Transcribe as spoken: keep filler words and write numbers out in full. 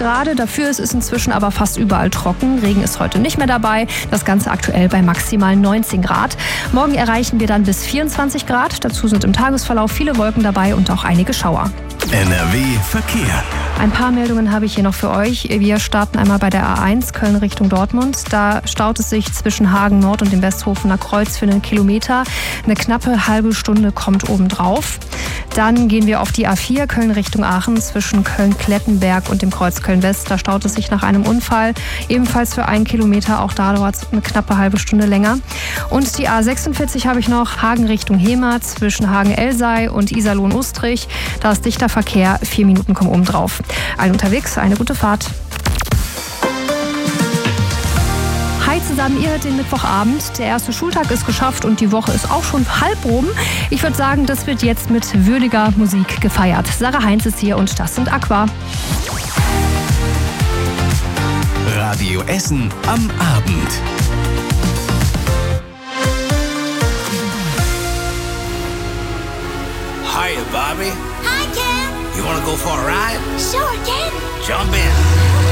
gerade. Dafür ist es inzwischen aber fast überall trocken. Regen ist heute nicht mehr dabei. Das Ganze aktuell bei maximal neunzehn Grad. Morgen erreichen wir dann bis vierundzwanzig Grad. Dazu sind im Tagesverlauf viele Wolken dabei und auch einige Schauer. N R W Verkehr. Ein paar Meldungen habe ich hier noch für euch. Wir starten einmal bei der A eins Köln Richtung Dortmund. Da staut es sich zwischen Hagen Nord und dem Westhofener Kreuz für einen Kilometer. Eine knappe halbe Stunde kommt obendrauf. Dann gehen wir auf die A vier Köln Richtung Aachen zwischen Köln-Klettenberg und dem Kreuz Köln-West. Da staut es sich nach einem Unfall ebenfalls für einen Kilometer. Auch da dauert es eine knappe halbe Stunde länger. Und die A sechsundvierzig habe ich noch. Hagen Richtung Hemer zwischen Hagen-Elsei und Iserlohn-Ustrich. Da ist dichter Verkehr. Vier Minuten kommen obendrauf. Allen unterwegs, eine gute Fahrt. Hi zusammen, ihr hört den Mittwochabend. Der erste Schultag ist geschafft und die Woche ist auch schon halb rum. Ich würde sagen, das wird jetzt mit würdiger Musik gefeiert. Sarah Heinz ist hier und das sind Aqua. Radio Essen am Abend. Hiya, Bobby. Hi, Ken. You wanna go for a ride? Sure, Ken. Jump in.